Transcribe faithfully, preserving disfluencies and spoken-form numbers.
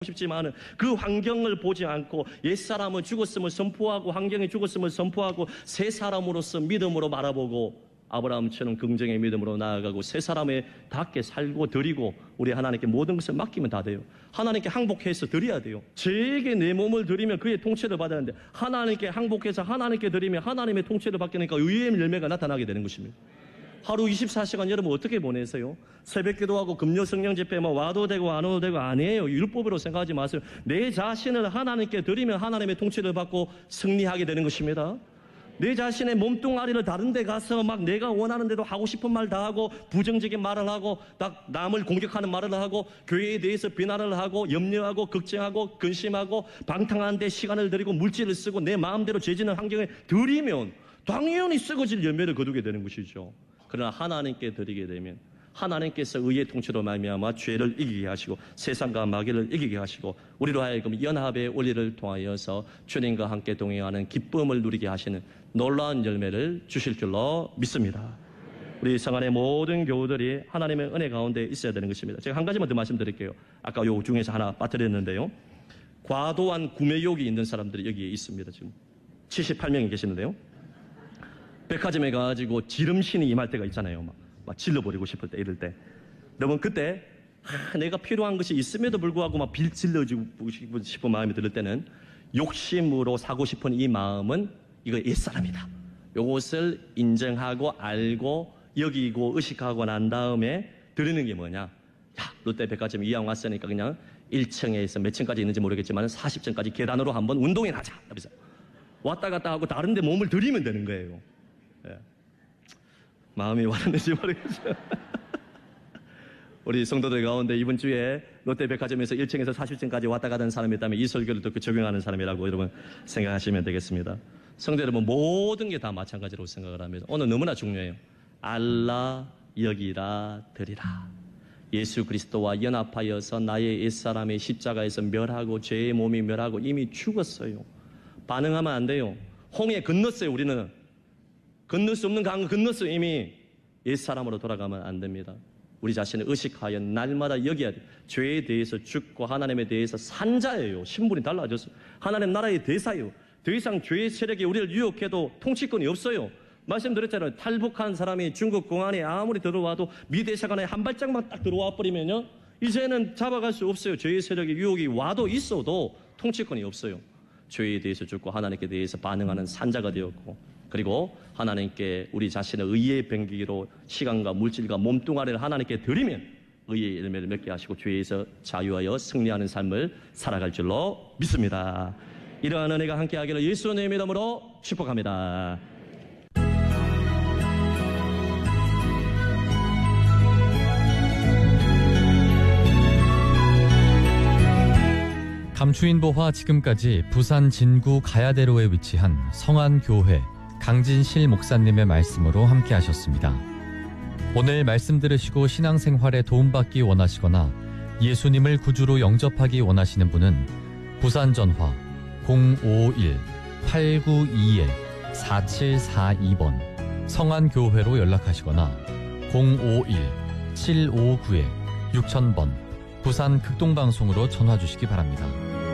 싶지만 그 환경을 보지 않고 옛사람은 죽었음을 선포하고 환경이 죽었음을 선포하고 새 사람으로서 믿음으로 바라보고 아브라함처럼 긍정의 믿음으로 나아가고 새 사람에 닿게 살고 드리고 우리 하나님께 모든 것을 맡기면 다 돼요. 하나님께 항복해서 드려야 돼요. 저에게 내 몸을 드리면 그의 통치를 받았는데 하나님께 항복해서 하나님께 드리면 하나님의 통치를 받으니까 의의 열매가 나타나게 되는 것입니다. 하루 이십사 시간 여러분 어떻게 보내세요? 새벽 기도하고 금요 성령 집회만 와도 되고 안 와도 되고 아니에요. 율법으로 생각하지 마세요. 내 자신을 하나님께 드리면 하나님의 통치를 받고 승리하게 되는 것입니다. 내 자신의 몸뚱아리를 다른 데 가서 막 내가 원하는 대로 하고 싶은 말 다 하고 부정적인 말을 하고 딱 남을 공격하는 말을 하고 교회에 대해서 비난을 하고 염려하고 걱정하고 근심하고 방탕한 데 시간을 들이고 물질을 쓰고 내 마음대로 죄지는 환경에 들이면 당연히 썩어질 열매를 거두게 되는 것이죠. 그러나 하나님께 드리게 되면 하나님께서 의의 통치로 말미암아 죄를 이기게 하시고 세상과 마귀를 이기게 하시고 우리로 하여금 연합의 원리를 통하여서 주님과 함께 동행하는 기쁨을 누리게 하시는 놀라운 열매를 주실 줄로 믿습니다. 우리 성안의 모든 교우들이 하나님의 은혜 가운데 있어야 되는 것입니다. 제가 한 가지만 더 말씀드릴게요. 아까 요 중에서 하나 빠뜨렸는데요. 과도한 구매욕이 있는 사람들이 여기에 있습니다. 지금 칠십팔 명이 계시는데요. 백화점에 가가지고 지름신이 임할 때가 있잖아요. 막, 막 질러버리고 싶을 때, 이럴 때. 여러분, 그때, 아, 내가 필요한 것이 있음에도 불구하고 막 빌 질러주고 싶은 마음이 들 때는 욕심으로 사고 싶은 이 마음은 이거 옛사람이다. 이것을 인정하고 알고 여기고 의식하고 난 다음에 드리는 게 뭐냐. 야, 롯데 백화점 이왕 왔으니까 그냥 일 층에서 몇 층까지 있는지 모르겠지만 사십 층까지 계단으로 한번 운동이나 하자. 그래서 왔다 갔다 하고 다른 데 몸을 들이면 되는 거예요. 예. 마음이 와닿는지 모르겠어요. 우리 성도들 가운데 이번 주에 롯데백화점에서 일 층에서 사십 층까지 왔다 가던 사람이 있다면 이 설교를 듣고 적용하는 사람이라고 여러분 생각하시면 되겠습니다. 성도 여러분, 모든 게 다 마찬가지로 생각을 합니다. 오늘 너무나 중요해요. 알라 여기라 드리라. 예수 그리스도와 연합하여서 나의 옛사람의 십자가에서 멸하고 죄의 몸이 멸하고 이미 죽었어요. 반응하면 안 돼요. 홍해 건넜어요. 우리는 건널 수 없는 강을 건넜어요. 이미 옛사람으로 돌아가면 안 됩니다. 우리 자신을 의식하여 날마다 여겨야 돼요. 죄에 대해서 죽고 하나님에 대해서 산자예요. 신분이 달라졌어요. 하나님 나라의 대사예요. 더 이상 죄의 세력이 우리를 유혹해도 통치권이 없어요. 말씀드렸잖아요. 탈북한 사람이 중국 공안에 아무리 들어와도 미 대사관에 한 발짝만 딱 들어와 버리면요, 이제는 잡아갈 수 없어요. 죄의 세력이 유혹이 와도 있어도 통치권이 없어요. 죄에 대해서 죽고 하나님께 대해서 반응하는 산자가 되었고, 그리고 하나님께 우리 자신의 의의 병기로 시간과 물질과 몸뚱아리를 하나님께 드리면 의의 열매를 맺게 하시고 죄에서 자유하여 승리하는 삶을 살아갈 줄로 믿습니다. 이러한 은혜가 함께하기를 예수님의 이름으로 축복합니다. 감추인보화 지금까지 부산 진구 가야대로에 위치한 성안교회 강진실 목사님의 말씀으로 함께 하셨습니다. 오늘 말씀 들으시고 신앙생활에 도움받기 원하시거나 예수님을 구주로 영접하기 원하시는 분은 부산전화 공오일 팔구이 사칠사이 번 성안교회로 연락하시거나 공오일 칠오구 육천 번 부산 극동방송으로 전화 주시기 바랍니다.